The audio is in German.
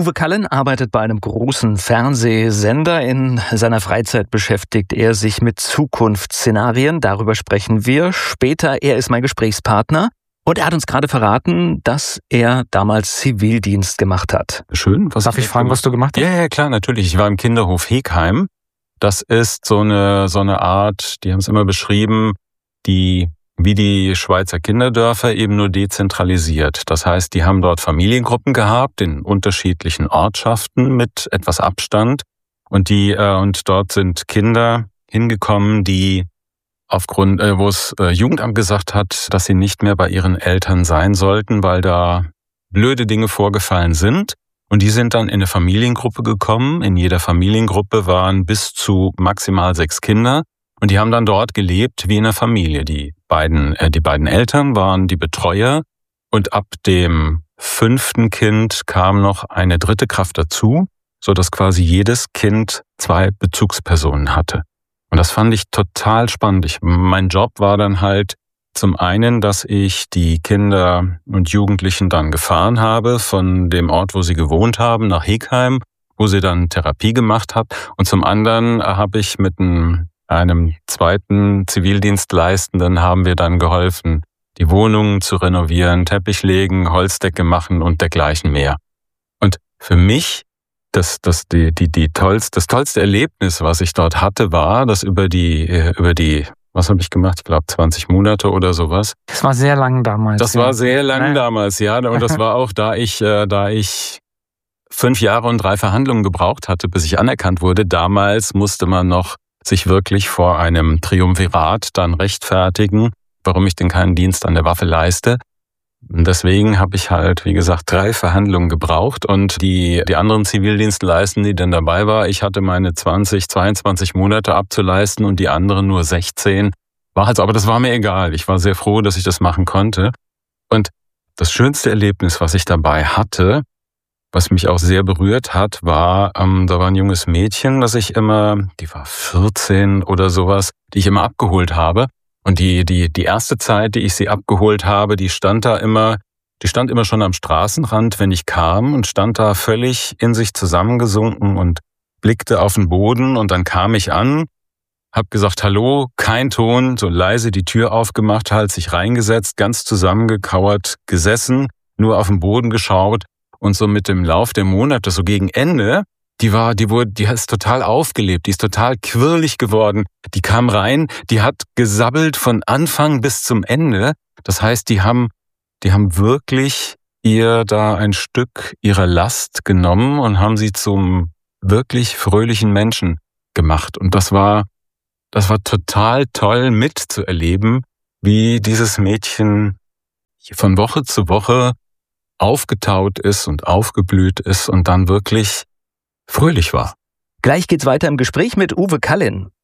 Uwe Kallin arbeitet bei einem großen Fernsehsender. In seiner Freizeit beschäftigt er sich mit Zukunftsszenarien. Darüber sprechen wir später. Er ist mein Gesprächspartner. Und er hat uns gerade verraten, dass er damals Zivildienst gemacht hat. Schön. Darf ich fragen, was du gemacht hast? Ja, klar, natürlich. Ich war im Kinderhof Hegheim. Das ist so eine Art, die haben es immer beschrieben, wie die Schweizer Kinderdörfer, eben nur dezentralisiert. Das heißt, die haben dort Familiengruppen gehabt in unterschiedlichen Ortschaften mit etwas Abstand. Und dort sind Kinder hingekommen, die aufgrund, wo es Jugendamt gesagt hat, dass sie nicht mehr bei ihren Eltern sein sollten, weil da blöde Dinge vorgefallen sind. Und die sind dann in eine Familiengruppe gekommen. In jeder Familiengruppe waren bis zu maximal 6 Kinder. Und die haben dann dort gelebt wie in einer Familie. Die beiden Eltern waren die Betreuer. Und ab dem 5. Kind kam noch eine 3. Kraft dazu, sodass quasi jedes Kind 2 Bezugspersonen hatte. Und das fand ich total spannend. Mein Job war dann halt zum einen, dass ich die Kinder und Jugendlichen dann gefahren habe von dem Ort, wo sie gewohnt haben, nach Hegheim, wo sie dann Therapie gemacht haben. Und zum anderen habe ich mit einem zweiten Zivildienstleistenden haben wir dann geholfen, die Wohnungen zu renovieren, Teppich legen, Holzdecke machen und dergleichen mehr. Und für mich das tollste Erlebnis, was ich dort hatte, war, dass über die was habe ich gemacht? Ich glaube 20 Monate oder sowas. Das war sehr lang damals. Das war sehr lang damals, ja. Und das war auch, da ich 5 Jahre und 3 Verhandlungen gebraucht hatte, bis ich anerkannt wurde. Damals musste man noch sich wirklich vor einem Triumvirat dann rechtfertigen, warum ich denn keinen Dienst an der Waffe leiste. Und deswegen habe ich halt, wie gesagt, 3 Verhandlungen gebraucht und die anderen Zivildienstleistenden, die dann dabei war, ich hatte meine 22 Monate abzuleisten und die anderen nur 16. Aber das war mir egal. Ich war sehr froh, dass ich das machen konnte. Und das schönste Erlebnis, was ich dabei hatte, was mich auch sehr berührt hat, war, da war ein junges Mädchen, die war 14 oder sowas, die ich immer abgeholt habe. Und die erste Zeit, die ich sie abgeholt habe, die stand immer schon am Straßenrand, wenn ich kam, und stand da völlig in sich zusammengesunken und blickte auf den Boden. Und dann kam ich an, hab gesagt, hallo, kein Ton, so leise die Tür aufgemacht, halt sich reingesetzt, ganz zusammengekauert gesessen, nur auf den Boden geschaut. Und so mit dem Lauf der Monate, so gegen Ende, die ist total aufgelebt, die ist total quirlig geworden. Die kam rein, die hat gesabbelt von Anfang bis zum Ende. Das heißt, die haben wirklich ihr da ein Stück ihrer Last genommen und haben sie zum wirklich fröhlichen Menschen gemacht. Und das war total toll mitzuerleben, wie dieses Mädchen von Woche zu Woche aufgetaut ist und aufgeblüht ist und dann wirklich fröhlich war. Gleich geht's weiter im Gespräch mit Uwe Kallin.